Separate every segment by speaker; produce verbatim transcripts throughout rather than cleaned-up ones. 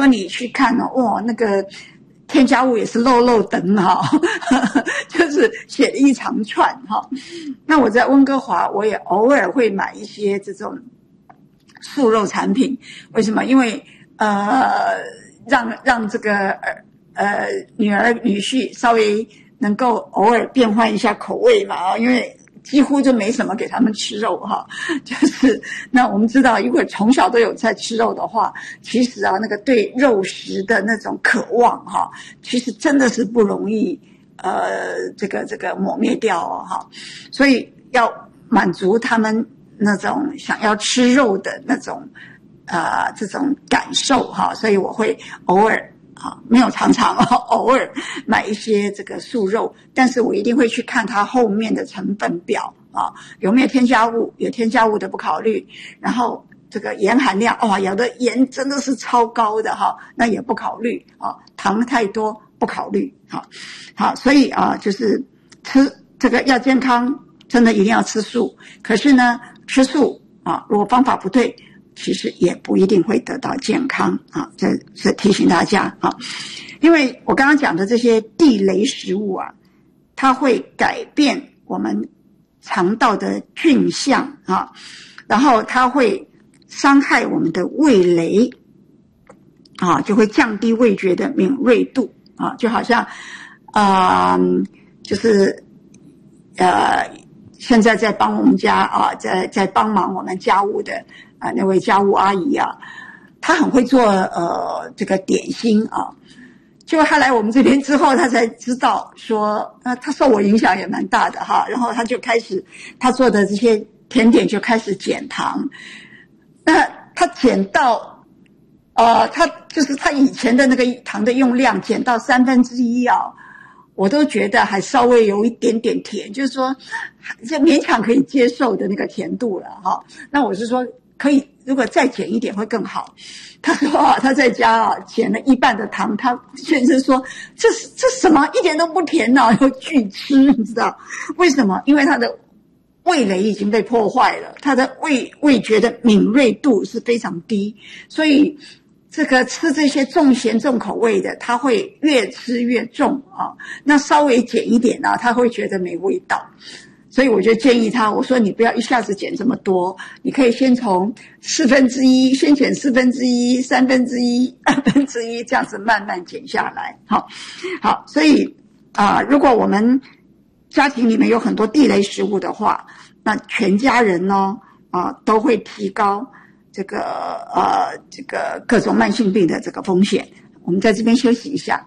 Speaker 1: 说你去看哦，哇，那个添加物也是漏漏等哈，就是写了一长串哈。那我在温哥华，我也偶尔会买一些这种素肉产品，为什么？因为呃，让让这个呃呃女儿女婿稍微能够偶尔变换一下口味嘛啊，因为几乎就没什么给他们吃肉哈，就是那我们知道，如果从小都有在吃肉的话，其实啊，那个对肉食的那种渴望哈，其实真的是不容易呃这个这个抹灭掉哦哈，所以要满足他们那种想要吃肉的那种啊、呃、这种感受哈，所以我会偶尔。啊，没有常常哦，偶尔买一些这个素肉，但是我一定会去看它后面的成分表啊，有没有添加物，有添加物的不考虑，然后这个盐含量，哇、哦，有的盐真的是超高的哈，那也不考虑啊，糖太多不考虑，好，好，所以啊，就是吃这个要健康，真的一定要吃素，可是呢，吃素啊，如果方法不对。其实也不一定会得到健康啊，这是提醒大家啊，因为我刚刚讲的这些地雷食物啊，它会改变我们肠道的菌相啊，然后它会伤害我们的味蕾啊，就会降低味觉的敏锐度啊，就好像啊、呃，就是呃，现在在帮我们家啊，在在帮忙我们家务的。啊，那位家务阿姨啊，她很会做呃这个点心啊。结果她来我们这边之后，她才知道说，呃，她受我影响也蛮大的哈。然后她就开始，她做的这些甜点就开始减糖。那她减到，呃，她就是她以前的那个糖的用量减到三分之一啊。我都觉得还稍微有一点点甜，就是说，就勉强可以接受的那个甜度了哈。那我是说。可以，如果再减一点会更好。他说啊，他在家啊减了一半的糖，他先生说这是这什么一点都不甜呢，又拒吃，你知道为什么？因为他的味蕾已经被破坏了，他的味味觉的敏锐度是非常低，所以这个吃这些重咸重口味的，他会越吃越重啊。那稍微减一点呢、啊，他会觉得没味道。所以我就建议他，我说你不要一下子减这么多，你可以先从四分之一，先减四分之一、三分之一、二分之一，这样子慢慢减下来。好，好，所以啊、呃，如果我们家庭里面有很多地雷食物的话，那全家人呢啊、呃、都会提高这个呃这个各种慢性病的这个风险。我们在这边休息一下。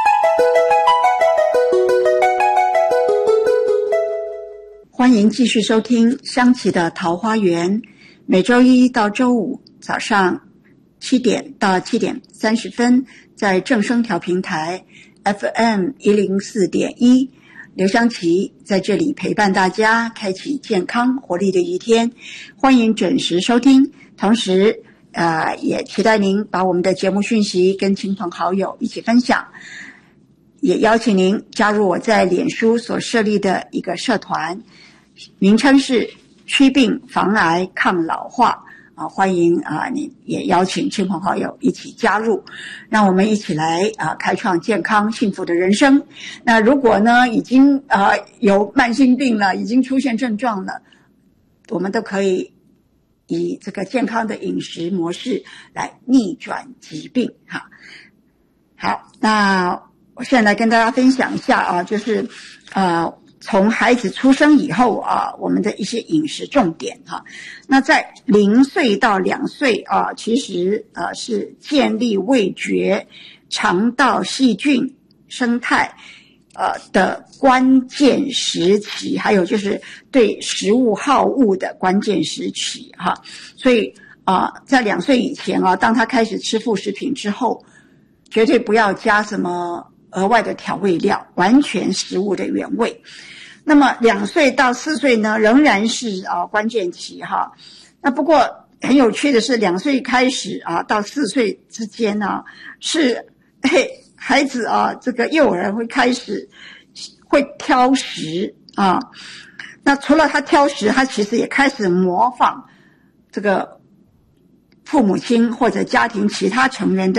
Speaker 1: 欢迎继续收听香琪的桃花源，每周一到周五早上七点到七点三十分，在正声调频台 F M 一零四点一，刘香琪在这里陪伴大家，开启健康活力的一天。欢迎准时收听，同时呃也期待您把我们的节目讯息跟亲朋好友一起分享，也邀请您加入我在脸书所设立的一个社团。名称是祛病防癌抗老化啊，欢迎啊，你也邀请亲朋好友一起加入，让我们一起来啊开创健康幸福的人生。那如果呢已经啊有慢性病了，已经出现症状了，我们都可以以这个健康的饮食模式来逆转疾病哈。好，那我现在来跟大家分享一下啊，就是呃。从孩子出生以后啊，我们的一些饮食重点哈、啊。那在零岁到两岁啊，其实呃是建立味觉、肠道细菌生态呃的关键时期，还有就是对食物好恶的关键时期哈、啊。所以啊，在两岁以前啊，当他开始吃副食品之后，绝对不要加什么额外的调味料，完全食物的原味。那么两岁到四岁呢，仍然是啊关键期哈。那不过很有趣的是，两岁开始啊到四岁之间呢，是嘿孩子啊这个幼儿会开始会挑食啊。那除了他挑食，他其实也开始模仿这个父母亲或者家庭其他成员的